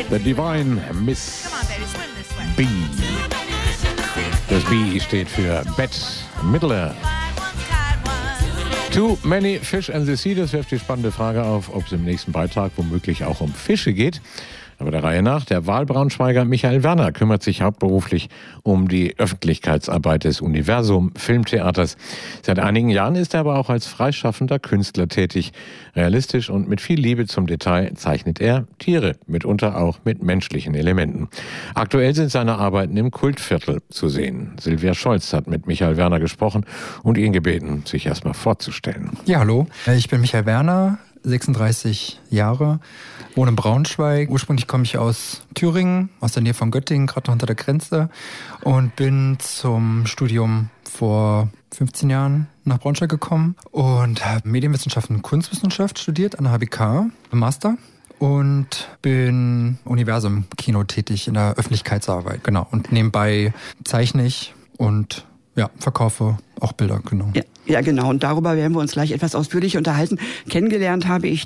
The Divine Miss B. Das B steht für Bette Midler. Too many fish in the sea, das wirft die spannende Frage auf, ob es im nächsten Beitrag womöglich auch um Fische geht. Aber der Reihe nach, der Wahlbraunschweiger Michael Werner kümmert sich hauptberuflich um die Öffentlichkeitsarbeit des Universum Filmtheaters. Seit einigen Jahren ist er aber auch als freischaffender Künstler tätig. Realistisch und mit viel Liebe zum Detail zeichnet er Tiere, mitunter auch mit menschlichen Elementen. Aktuell sind seine Arbeiten im Kultviertel zu sehen. Silvia Scholz hat mit Michael Werner gesprochen und ihn gebeten, sich erstmal vorzustellen. Ja, hallo. Ich bin Michael Werner, 36 Jahre, wohne in Braunschweig. Ursprünglich komme ich aus Thüringen, aus der Nähe von Göttingen, gerade noch unter der Grenze, und bin zum Studium vor 15 Jahren nach Braunschweig gekommen und habe Medienwissenschaften und Kunstwissenschaft studiert an der HBK im Master und bin Universum-Kino tätig in der Öffentlichkeitsarbeit, genau. Und nebenbei zeichne ich und verkaufe auch Bilder, genau. Ja, genau. Und darüber werden wir uns gleich etwas ausführlich unterhalten. Kennengelernt habe ich